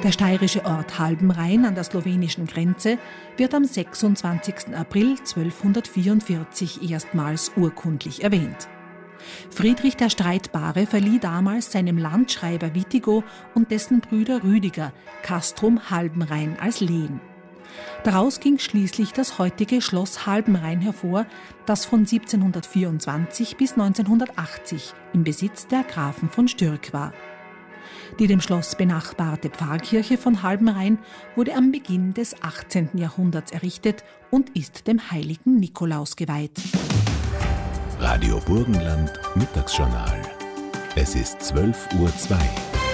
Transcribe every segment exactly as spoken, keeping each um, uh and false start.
Der steirische Ort Halbenrhein an der slowenischen Grenze wird am sechsundzwanzigsten April zwölfhundertvierundvierzig erstmals urkundlich erwähnt. Friedrich der Streitbare verlieh damals seinem Landschreiber Wittigo und dessen Brüder Rüdiger Castrum Halbenrhein als Lehen. Daraus ging schließlich das heutige Schloss Halbenrhein hervor, das von siebzehnhundertvierundzwanzig bis neunzehnhundertachtzig im Besitz der Grafen von Stürk war. Die dem Schloss benachbarte Pfarrkirche von Halbenrhein wurde am Beginn des achtzehnten Jahrhunderts errichtet und ist dem heiligen Nikolaus geweiht. Radio Burgenland Mittagsjournal. Es ist zwölf Uhr zwei.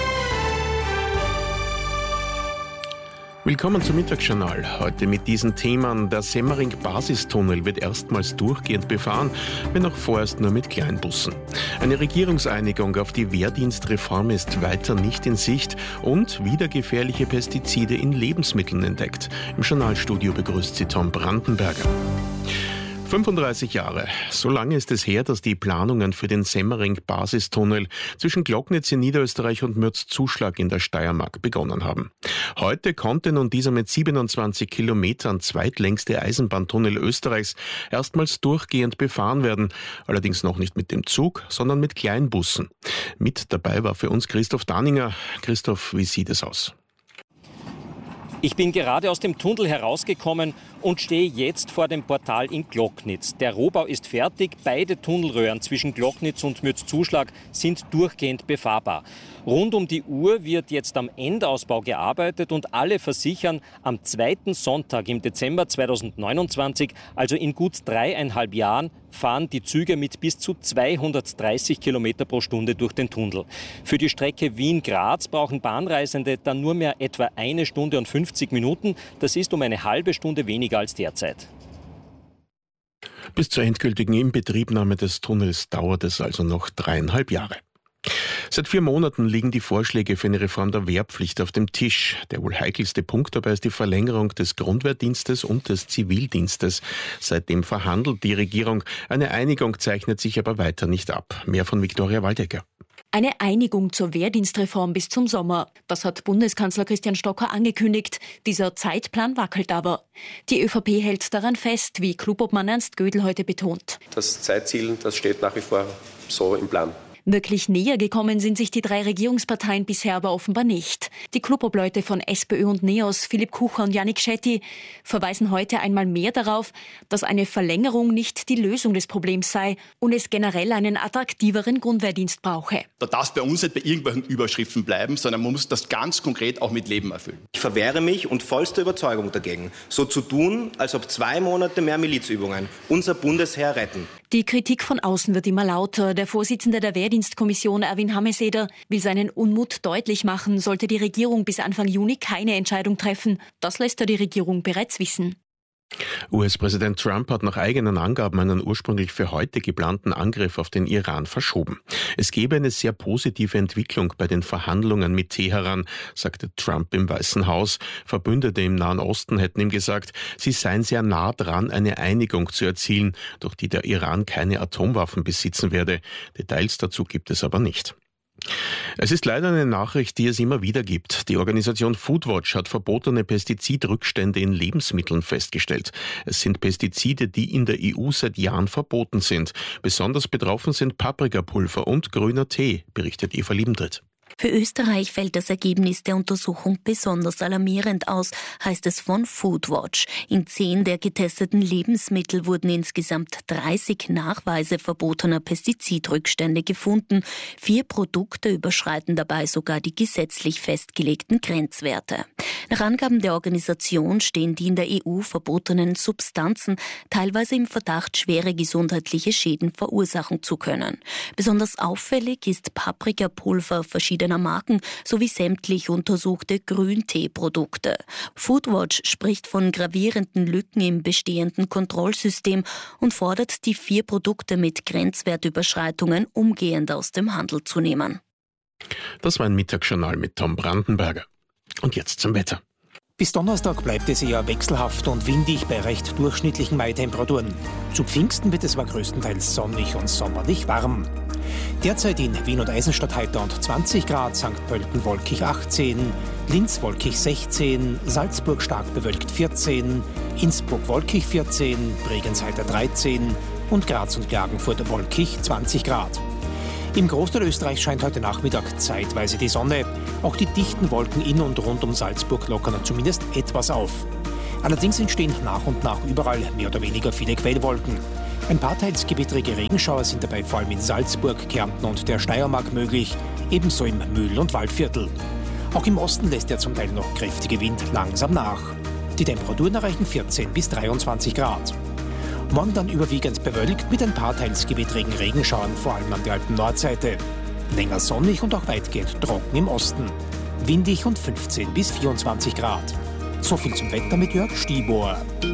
Willkommen zum Mittagsjournal. Heute mit diesen Themen. Der Semmering-Basistunnel wird erstmals durchgehend befahren, wenn auch vorerst nur mit Kleinbussen. Eine Regierungseinigung auf die Wehrdienstreform ist weiter nicht in Sicht und wieder gefährliche Pestizide in Lebensmitteln entdeckt. Im Journalstudio begrüßt sie Tom Brandenberger. fünfunddreißig Jahre. So lange ist es her, dass die Planungen für den Semmering-Basistunnel zwischen Glocknitz in Niederösterreich und Mürzzuschlag in der Steiermark begonnen haben. Heute konnte nun dieser mit siebenundzwanzig Kilometern zweitlängste Eisenbahntunnel Österreichs erstmals durchgehend befahren werden. Allerdings noch nicht mit dem Zug, sondern mit Kleinbussen. Mit dabei war für uns Christoph Danninger. Christoph, wie sieht es aus? Ich bin gerade aus dem Tunnel herausgekommen und stehe jetzt vor dem Portal in Glocknitz. Der Rohbau ist fertig. Beide Tunnelröhren zwischen Glocknitz und Mürzzuschlag sind durchgehend befahrbar. Rund um die Uhr wird jetzt am Endausbau gearbeitet und alle versichern, am zweiten Sonntag im Dezember zweitausendneunundzwanzig, also in gut dreieinhalb Jahren, fahren die Züge mit bis zu zweihundertdreißig Kilometer pro Stunde durch den Tunnel. Für die Strecke Wien-Graz brauchen Bahnreisende dann nur mehr etwa eine Stunde und fünfzig Minuten. Das ist um eine halbe Stunde weniger als derzeit. Bis zur endgültigen Inbetriebnahme des Tunnels dauert es also noch dreieinhalb Jahre. Seit vier Monaten liegen die Vorschläge für eine Reform der Wehrpflicht auf dem Tisch. Der wohl heikelste Punkt dabei ist die Verlängerung des Grundwehrdienstes und des Zivildienstes. Seitdem verhandelt die Regierung. Eine Einigung zeichnet sich aber weiter nicht ab. Mehr von Viktoria Waldecker. Eine Einigung zur Wehrdienstreform bis zum Sommer. Das hat Bundeskanzler Christian Stocker angekündigt. Dieser Zeitplan wackelt aber. Die ÖVP hält daran fest, wie Klubobmann Ernst Gödel heute betont. Das Zeitziel, das steht nach wie vor so im Plan. Wirklich näher gekommen sind sich die drei Regierungsparteien bisher aber offenbar nicht. Die Klubobleute von SPÖ und NEOS, Philipp Kucher und Jannik Shetty, verweisen heute einmal mehr darauf, dass eine Verlängerung nicht die Lösung des Problems sei und es generell einen attraktiveren Grundwehrdienst brauche. Da darf es bei uns nicht bei irgendwelchen Überschriften bleiben, sondern man muss das ganz konkret auch mit Leben erfüllen. Ich verwehre mich und vollster Überzeugung dagegen, so zu tun, als ob zwei Monate mehr Milizübungen unser Bundesheer retten. Die Kritik von außen wird immer lauter. Der Vorsitzende der Wehrdienstkommission, Erwin Hameseder, will seinen Unmut deutlich machen, sollte die Regierung bis Anfang Juni keine Entscheidung treffen. Das lässt er die Regierung bereits wissen. U S-Präsident Trump hat nach eigenen Angaben einen ursprünglich für heute geplanten Angriff auf den Iran verschoben. Es gebe eine sehr positive Entwicklung bei den Verhandlungen mit Teheran, sagte Trump im Weißen Haus. Verbündete im Nahen Osten hätten ihm gesagt, sie seien sehr nah dran, eine Einigung zu erzielen, durch die der Iran keine Atomwaffen besitzen werde. Details dazu gibt es aber nicht. Es ist leider eine Nachricht, die es immer wieder gibt. Die Organisation Foodwatch hat verbotene Pestizidrückstände in Lebensmitteln festgestellt. Es sind Pestizide, die in der E U seit Jahren verboten sind. Besonders betroffen sind Paprikapulver und grüner Tee, berichtet Eva Liebentritt. Für Österreich fällt das Ergebnis der Untersuchung besonders alarmierend aus, heißt es von Foodwatch. In zehn der getesteten Lebensmittel wurden insgesamt dreißig Nachweise verbotener Pestizidrückstände gefunden. Vier Produkte überschreiten dabei sogar die gesetzlich festgelegten Grenzwerte. Nach Angaben der Organisation stehen die in der E U verbotenen Substanzen teilweise im Verdacht, schwere gesundheitliche Schäden verursachen zu können. Besonders auffällig ist Paprikapulver verschiedener Marken sowie sämtlich untersuchte Grünteeprodukte. Foodwatch spricht von gravierenden Lücken im bestehenden Kontrollsystem und fordert, die vier Produkte mit Grenzwertüberschreitungen umgehend aus dem Handel zu nehmen. Das war ein Mittagsjournal mit Tom Brandenberger. Und jetzt zum Wetter. Bis Donnerstag bleibt es eher wechselhaft und windig bei recht durchschnittlichen Mai-Temperaturen. Zu Pfingsten wird es aber größtenteils sonnig und sommerlich warm. Derzeit in Wien und Eisenstadt heiter und zwanzig Grad, Sankt Pölten wolkig achtzehn, Linz wolkig sechzehn, Salzburg stark bewölkt vierzehn, Innsbruck wolkig vierzehn, Bregenz heiter dreizehn und Graz und Klagenfurt wolkig zwanzig Grad. Im Großteil Österreichs scheint heute Nachmittag zeitweise die Sonne. Auch die dichten Wolken in und rund um Salzburg lockern zumindest etwas auf. Allerdings entstehen nach und nach überall mehr oder weniger viele Quellwolken. Ein paar teils gewittrige Regenschauer sind dabei vor allem in Salzburg, Kärnten und der Steiermark möglich, ebenso im Mühl- und Waldviertel. Auch im Osten lässt der zum Teil noch kräftige Wind langsam nach. Die Temperaturen erreichen vierzehn bis dreiundzwanzig Grad. Morgen dann überwiegend bewölkt mit ein paar teils gewittrigen Regenschauern, vor allem an der Alpen-Nordseite. Länger sonnig und auch weitgehend trocken im Osten. Windig und fünfzehn bis vierundzwanzig Grad. So viel zum Wetter mit Jörg Stiebohr.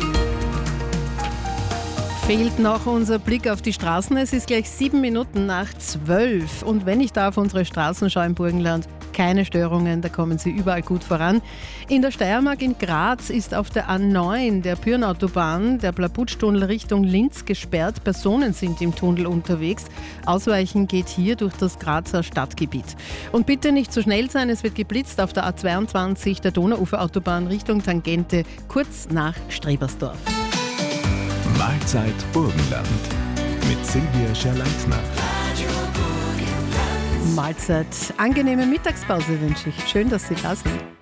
Fehlt noch unser Blick auf die Straßen. Es ist gleich sieben Minuten nach zwölf. Und wenn ich da auf unsere Straßen schaue im Burgenland, keine Störungen, da kommen sie überall gut voran. In der Steiermark in Graz ist auf der A neun, der Pyrnautobahn, der Blabutsch-Tunnel Richtung Linz gesperrt. Personen sind im Tunnel unterwegs. Ausweichen geht hier durch das Grazer Stadtgebiet. Und bitte nicht zu schnell sein, es wird geblitzt auf der A zweiundzwanzig, der Donauferautobahn Richtung Tangente, kurz nach Strebersdorf. Mahlzeit Burgenland mit Silvia Scherleitner. Mahlzeit. Angenehme Mittagspause wünsche ich. Schön, dass Sie da sind.